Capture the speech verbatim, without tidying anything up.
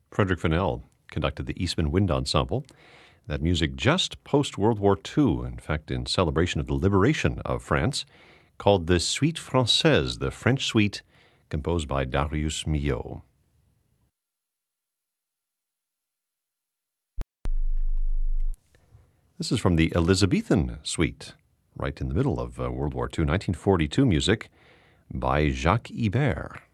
Frederick Fennell conducted the Eastman Wind Ensemble. That music just post-World War Two, in fact, in celebration of the liberation of France, called the Suite Française, the French Suite, composed by Darius Milhaud. This is from the Elizabethan Suite, right in the middle of uh, World War Two, nineteen forty-two music by Jacques Ibert.